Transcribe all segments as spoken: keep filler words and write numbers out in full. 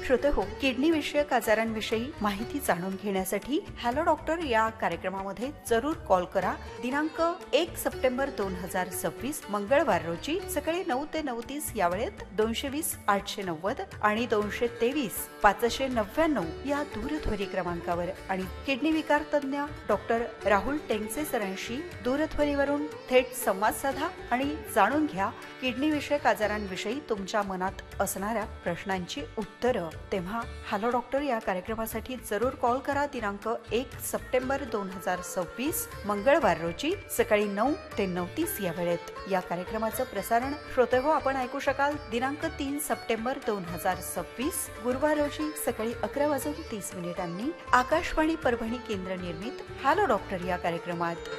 श्रोते हो, किडनी विषयक आजारांविषयी माहिती जाणून घेण्यासाठी हॅलो डॉक्टर या कार्यक्रमामध्ये जरूर कॉल करा. दिनांक एक सप्टेंबर दोन हजार सव्वीस मंगळवार रोजी सकाळी नऊ ते नऊ तीस या वेळेत दोनशे वीस आठशे नव्वद आणि दोनशे तेवीस पाचशे नव्याण्णव या दूरध्वनी क्रमांकावर आणि किडनी विकार तज्ञ डॉक्टर राहुल टेंगसे सरांशी दूरध्वनीवरून थेट संवाद साधा आणि जाणून घ्या किडनी विषयक आजारांविषयी तुमच्या मनात असणाऱ्या प्रश्नांची उत्तरं. तेव्हा हॅलो डॉक्टर या कार्यक्रमासाठी जरूर कॉल करा. दिनांक एक सप्टेंबर दोन हजार सव्वीस मंगळवार रोजी सकाळी नऊ ते नऊ तीस या वेळेत. या कार्यक्रमाचं प्रसारण श्रोते हो आपण ऐकू शकाल दिनांक तीन सप्टेंबर दोन हजार सव्वीस गुरुवार रोजी सकाळी अकरा वाजून तीस मिनिटांनी आकाशवाणी परभणी केंद्र निर्मित हॅलो डॉक्टर या कार्यक्रमात.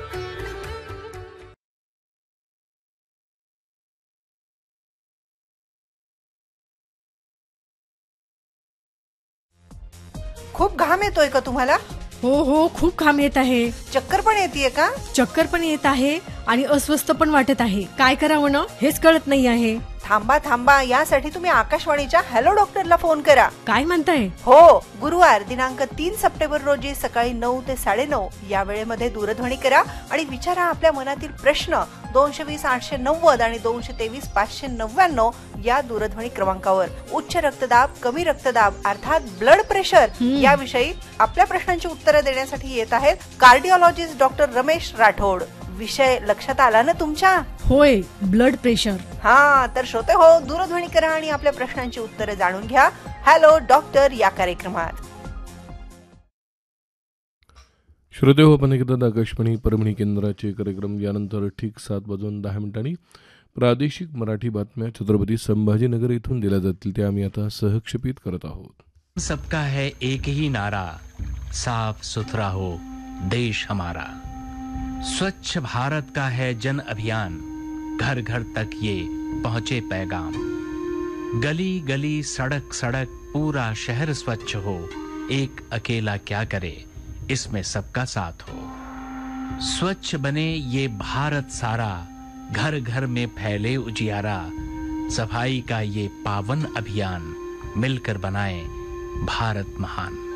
खूप घाम येतोय का तुम्हाला? हो हो, खूप घाम येत आहे. चक्कर पण येतेय का? चक्कर पण येत आहे आणि अस्वस्थ पण वाटत आहे. काय करावं ना हेच कळत नाही आहे. थांबा थांबा, यासाठी तुम्ही आकाशवाणीच्या हॅलो डॉक्टरला फोन करा. काय म्हणताय? हो, गुरुवार दिनांक तीन सप्टेंबर रोजी सकाळी नऊ ते साडेनऊ या वेळेमध्ये दूरध्वनी करा आणि विचारा आपल्या मनातील प्रश्न. दोनशे वीस आठशे नव्वद आणि दोनशे तेवीस पाचशे नव्याण्णव या दूरध्वनी क्रमांकावर. उच्च रक्तदाब, कमी रक्तदाब अर्थात ब्लड प्रेशर याविषयी आपल्या प्रश्नांची उत्तरं देण्यासाठी येत आहेत कार्डिओलॉजिस्ट डॉक्टर रमेश राठोड. विषय लक्षात आला ना तुमच्या? होय, ब्लड प्रेशर. हा, तर श्रोते हो, दूरध्वनी करा आणि आपल्या प्रश्नांची उत्तरं जाणून घ्या हॅलो डॉक्टर या कार्यक्रमात. श्रोते हो, आपण एकदा आकाशवाणी परभणी केंद्राचे कार्यक्रम यानंतर ठीक सात वाजून दहा मिनिटांनी प्रादेशिक मराठी बातम्या छत्रपती संभाजीनगर इथून दिल्या जातील त्या आम्ही आता सहक्षेपित करत आहोत. सबका है एक ही नारा, साफ सुथरा हो देश हमारा. स्वच्छ भारत का है जन अभियान, घर घर तक ये पहुंचे पैगाम. गली गली सड़क सड़क पूरा शहर स्वच्छ हो, एक अकेला क्या करे इसमें सबका साथ हो. स्वच्छ बने ये भारत सारा, घर घर में फैले उजियारा. सफाई का ये पावन अभियान, मिलकर बनाए भारत महान.